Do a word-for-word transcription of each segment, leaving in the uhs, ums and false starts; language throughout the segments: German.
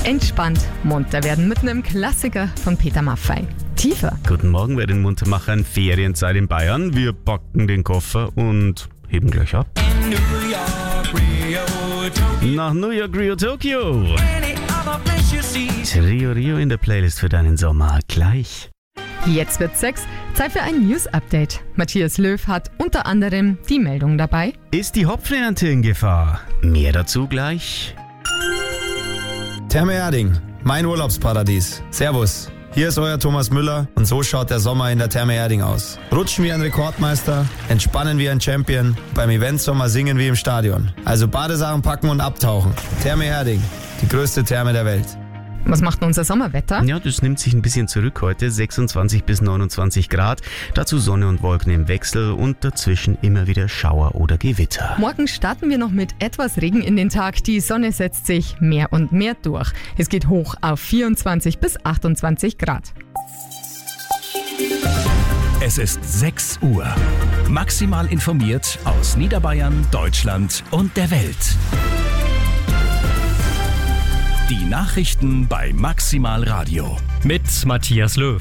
Entspannt munter werden mit einem Klassiker von Peter Maffay. Tiefer. Guten Morgen bei den Muntermachern. Ferienzeit in Bayern. Wir packen den Koffer und heben gleich ab. Nach New York, Rio, Tokio. Rio, Rio in der Playlist für deinen Sommer. Gleich. Jetzt wird's sechs. Zeit für ein News-Update. Matthias Löw hat unter anderem die Meldung dabei. Ist die Hopfenernte in Gefahr? Mehr dazu gleich. Therme Erding, mein Urlaubsparadies. Servus, hier ist euer Thomas Müller und so schaut der Sommer in der Therme Erding aus. Rutschen wie ein Rekordmeister, entspannen wie ein Champion, beim Eventsommer singen wie im Stadion. Also Badesachen packen und abtauchen. Therme Erding, die größte Therme der Welt. Was macht denn unser Sommerwetter? Ja, das nimmt sich ein bisschen zurück heute. sechsundzwanzig bis neunundzwanzig Grad. Dazu Sonne und Wolken im Wechsel und dazwischen immer wieder Schauer oder Gewitter. Morgen starten wir noch mit etwas Regen in den Tag. Die Sonne setzt sich mehr und mehr durch. Es geht hoch auf vierundzwanzig bis achtundzwanzig Grad. Es ist sechs Uhr. Maximal informiert aus Niederbayern, Deutschland und der Welt. Die Nachrichten bei Maximal Radio. Mit Matthias Löw.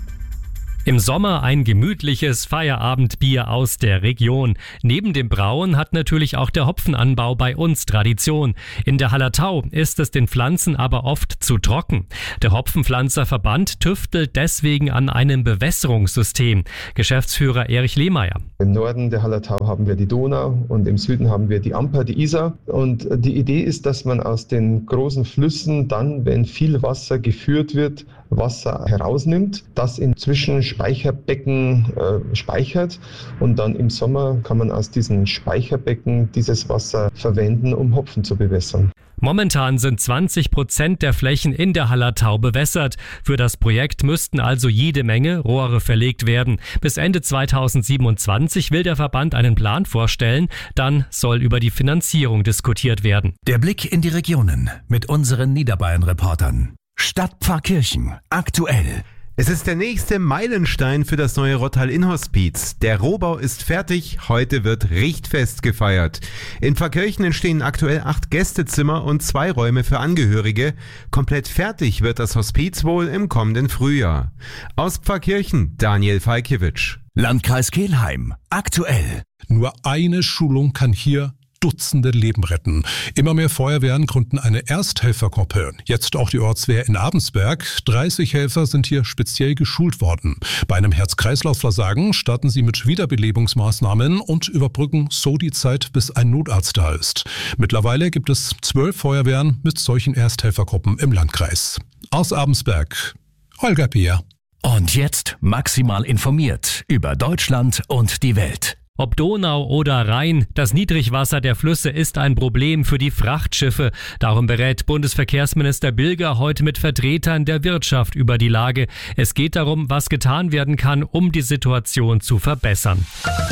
Im Sommer ein gemütliches Feierabendbier aus der Region. Neben dem Brauen hat natürlich auch der Hopfenanbau bei uns Tradition. In der Hallertau ist es den Pflanzen aber oft zu trocken. Der Hopfenpflanzerverband tüftelt deswegen an einem Bewässerungssystem. Geschäftsführer Erich Lehmeier. Im Norden der Hallertau haben wir die Donau und im Süden haben wir die Amper, die Isar. Und die Idee ist, dass man aus den großen Flüssen dann, wenn viel Wasser geführt wird, Wasser herausnimmt, das in Zwischenspeicherbecken äh, speichert und dann im Sommer kann man aus diesen Speicherbecken dieses Wasser verwenden, um Hopfen zu bewässern. Momentan sind zwanzig Prozent der Flächen in der Hallertau bewässert. Für das Projekt müssten also jede Menge Rohre verlegt werden. Bis Ende zweitausendsiebenundzwanzig will der Verband einen Plan vorstellen. Dann soll über die Finanzierung diskutiert werden. Der Blick in die Regionen mit unseren Niederbayern-Reportern. Stadtpfarrkirchen, aktuell. Es ist der nächste Meilenstein für das neue Rottal-Inn-Hospiz. Der Rohbau ist fertig, heute wird Richtfest gefeiert. In Pfarrkirchen entstehen aktuell acht Gästezimmer und zwei Räume für Angehörige. Komplett fertig wird das Hospiz wohl im kommenden Frühjahr. Aus Pfarrkirchen, Daniel Falkiewicz. Landkreis Kelheim, aktuell. Nur eine Schulung kann hier Dutzende Leben retten. Immer mehr Feuerwehren gründen eine Ersthelfergruppe. Jetzt auch die Ortswehr in Abensberg. dreißig Helfer sind hier speziell geschult worden. Bei einem Herz-Kreislauf-Versagen starten sie mit Wiederbelebungsmaßnahmen und überbrücken so die Zeit, bis ein Notarzt da ist. Mittlerweile gibt es zwölf Feuerwehren mit solchen Ersthelfergruppen im Landkreis. Aus Abensberg, Holger Peer. Und jetzt maximal informiert über Deutschland und die Welt. Ob Donau oder Rhein, das Niedrigwasser der Flüsse ist ein Problem für die Frachtschiffe. Darum berät Bundesverkehrsminister Bilger heute mit Vertretern der Wirtschaft über die Lage. Es geht darum, was getan werden kann, um die Situation zu verbessern.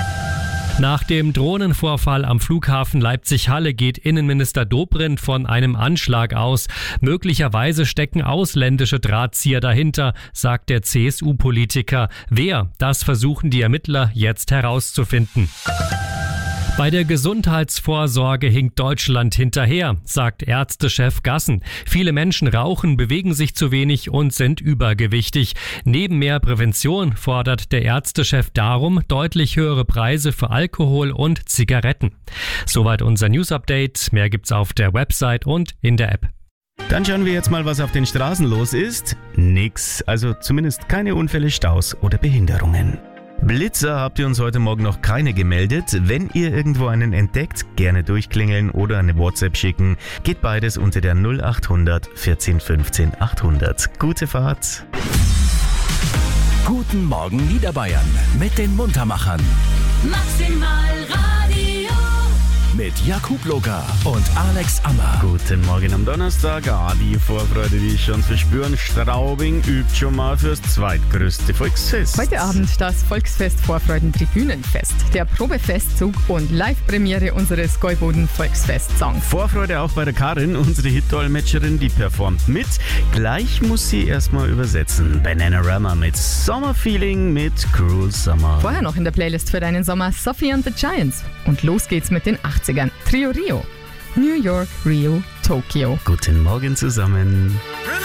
Nach dem Drohnenvorfall am Flughafen Leipzig-Halle geht Innenminister Dobrindt von einem Anschlag aus. Möglicherweise stecken ausländische Drahtzieher dahinter, sagt der C S U-Politiker. Wer? Das versuchen die Ermittler jetzt herauszufinden. Bei der Gesundheitsvorsorge hinkt Deutschland hinterher, sagt Ärztechef Gassen. Viele Menschen rauchen, bewegen sich zu wenig und sind übergewichtig. Neben mehr Prävention fordert der Ärztechef darum deutlich höhere Preise für Alkohol und Zigaretten. Soweit unser News-Update. Mehr gibt's auf der Website und in der App. Dann schauen wir jetzt mal, was auf den Straßen los ist. Nix, also zumindest keine Unfälle, Staus oder Behinderungen. Blitzer habt ihr uns heute Morgen noch keine gemeldet. Wenn ihr irgendwo einen entdeckt, gerne durchklingeln oder eine WhatsApp schicken. Geht beides unter der null achthundert vierzehn fünfzehn achthundert. Gute Fahrt. Guten Morgen Niederbayern mit den Muntermachern. Maximal Radio. Mit Jakub Locker und Alex Ammer. Guten Morgen am Donnerstag. Ah, die Vorfreude, die ich schon verspüren. Straubing übt schon mal fürs zweitgrößte Volksfest. Heute Abend das Volksfest Vorfreuden-Tribünenfest, der Probefestzug und Live-Premiere unseres Gäuboden-Volksfest-Songs. Vorfreude auch bei der Karin, unsere Hit-Dolmetscherin, die performt mit. Gleich muss sie erstmal übersetzen. Bananarama mit Sommerfeeling mit Cruel Summer. Vorher noch in der Playlist für deinen Sommer Sophie and the Giants. Und los geht's mit den achtzigern. Trio Rio. New York, Rio, Tokio. Guten Morgen zusammen.